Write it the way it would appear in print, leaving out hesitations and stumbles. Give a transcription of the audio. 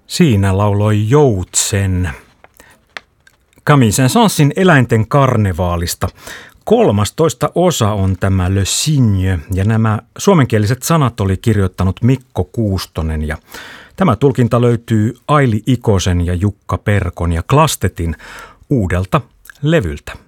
Siinä lauloi Joutsen Camille Saint-Saënsin Eläinten karnevaalista. 13 osa on tämä Le Cygne ja nämä suomenkieliset sanat oli kirjoittanut Mikko Kuustonen ja tämä tulkinta löytyy Aili Ikosen ja Jukka Perkon ja Klastetin uudelta levyltä.